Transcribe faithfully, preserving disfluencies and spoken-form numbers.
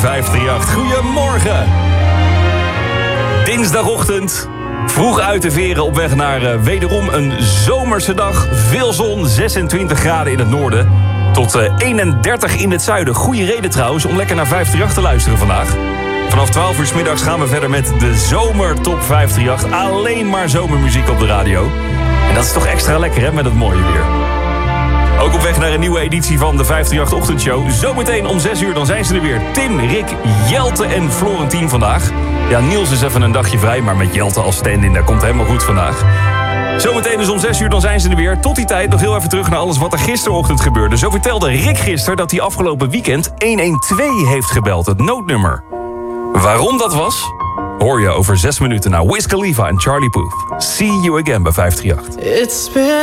vijf drie acht. Goedemorgen. Dinsdagochtend. Vroeg uit de veren op weg naar uh, wederom een zomerse dag. Veel zon, zesentwintig graden in het noorden. Tot uh, eenendertig in het zuiden. Goeie reden trouwens om lekker naar vijf drie acht te luisteren vandaag. Vanaf twaalf uur 's middags gaan we verder met de Zomertop vijf drie acht. Alleen maar zomermuziek op de radio. En dat is toch extra lekker, hè, met het mooie weer. Ook op weg naar een nieuwe editie van de vijf drie acht Ochtendshow. Zometeen om zes uur, dan zijn ze er weer. Tim, Rick, Jelte en Florentien vandaag. Ja, Niels is even een dagje vrij, maar met Jelte als stand-in, dat komt helemaal goed vandaag. Zometeen dus om zes uur, dan zijn ze er weer. Tot die tijd nog heel even terug naar alles wat er gisterochtend gebeurde. Zo vertelde Rick gisteren dat hij afgelopen weekend honderdtwaalf heeft gebeld, het noodnummer. Waarom dat was, hoor je over zes minuten naar Wiz Khalifa en Charlie Puth. See you again bij vijf drie acht.